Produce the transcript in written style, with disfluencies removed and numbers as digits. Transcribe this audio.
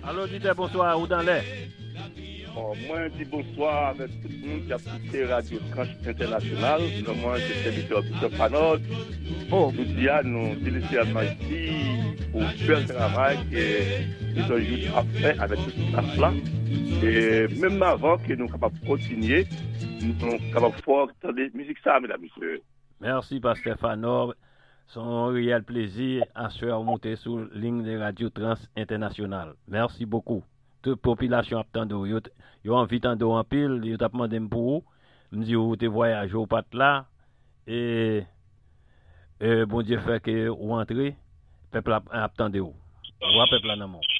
Allô, dites bonsoir, ou dans l'air? Bon, moi, je dis bonsoir avec tout le monde qui a écouté Radio France Internationale. Moi, je suis serviteur Peter Panol. Oh, Nous disons, nous délicieux ici pour le bel travail que nous avons fait avec toute cette classe-là. Et même avant que nous capables de continuer, nous sommes capables de faire de musique ça, mesdames et messieurs. merci, Pasteur Fanor. C'est un réel plaisir à se faire monter sur la ligne de Radio Trans Internationale. Merci beaucoup. Toute population attend yo envie d'entendre en pile, yo t'a demandé pour vous. Me dit vous te voyage au pat là et bon Dieu fait que vous entrez, peuple attendez vous. Ou peuple là nan mon.